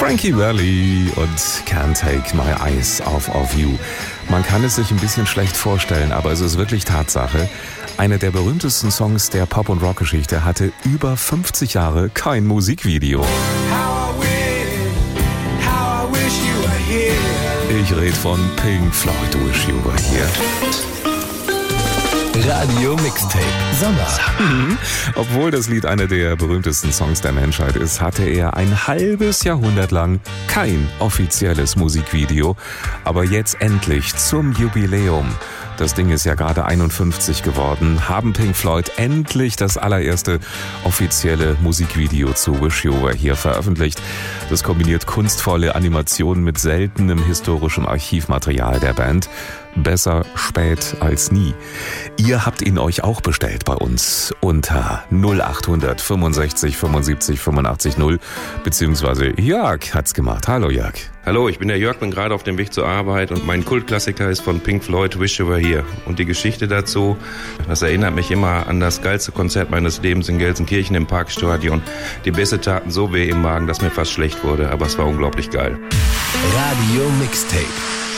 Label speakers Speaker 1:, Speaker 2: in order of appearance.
Speaker 1: Frankie Valli und Can't Take My Eyes Off of You. Man kann es sich ein bisschen schlecht vorstellen, aber es ist wirklich Tatsache. Einer der berühmtesten Songs der Pop- und Rockgeschichte hatte über 50 Jahre kein Musikvideo. Ich rede von Pink Floyd, Wish You Were Here.
Speaker 2: Radio Mixtape Sommer.
Speaker 1: Obwohl das Lied einer der berühmtesten Songs der Menschheit ist, hatte er ein halbes Jahrhundert lang kein offizielles Musikvideo. Aber jetzt endlich zum Jubiläum. Das Ding ist ja gerade 51 geworden, haben Pink Floyd endlich das allererste offizielle Musikvideo zu Wish You Were Here veröffentlicht. Das kombiniert kunstvolle Animationen mit seltenem historischem Archivmaterial der Band. Besser spät als nie. Ihr habt ihn euch auch bestellt bei uns unter 0800 65 75 85 0, beziehungsweise Jörg hat's gemacht. Hallo Jörg.
Speaker 3: Hallo, ich bin der Jörg, bin gerade auf dem Weg zur Arbeit und mein Kultklassiker ist von Pink Floyd, Wish You Were Here. Und die Geschichte dazu, das erinnert mich immer an das geilste Konzert meines Lebens in Gelsenkirchen im Parkstadion. Die Bässe taten so weh im Magen, dass mir fast schlecht wurde, aber es war unglaublich geil.
Speaker 2: Radio Mixtape.